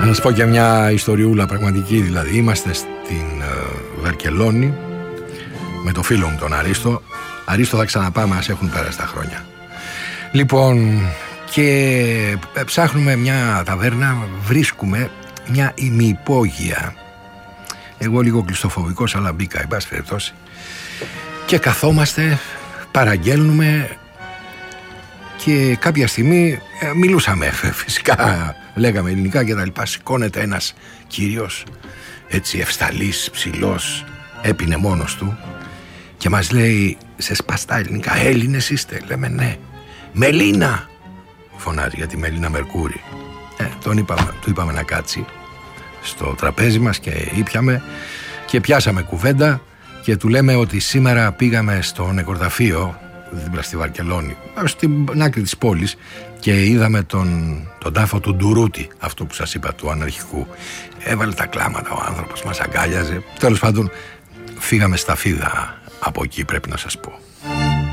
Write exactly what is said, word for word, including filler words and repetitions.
σας πω και μια ιστοριούλα πραγματική. Δηλαδή είμαστε στην uh, Βαρκελόνη με το φίλο μου τον Αρίστο. Αρίστο, θα ξαναπάμε, ας έχουν πέρασει τα χρόνια. Λοιπόν, και ψάχνουμε μια ταβέρνα, βρίσκουμε μια ημιυπόγεια. Εγώ λίγο κλειστοφοβικός, αλλά μπήκα, εν πάση περιπτώσει. Και καθόμαστε, παραγγέλνουμε και κάποια στιγμή ε, μιλούσαμε φυσικά, λέγαμε ελληνικά και τα λοιπά. Σηκώνεται ένας κύριος, έτσι ευσταλής, ψηλός, έπινε μόνος του και μας λέει σε σπαστά ελληνικά, Έλληνες είστε? Λέμε ναι. Μελίνα, φωνάζει, για τη Μελίνα Μερκούρη. ε, τον είπαμε, του είπαμε να κάτσει στο τραπέζι μας και ήπιαμε και πιάσαμε κουβέντα και του λέμε ότι σήμερα πήγαμε στο νεκροταφείο δίπλα στη Βαρκελόνη, στην άκρη της πόλης, και είδαμε τον, τον τάφο του Ντουρούτη, αυτό που σας είπα, του αναρχικού. Έβαλε τα κλάματα ο άνθρωπος, μας αγκάλιαζε. Τέλος πάντων, φύγαμε στα φίδα από εκεί, πρέπει να σας πω.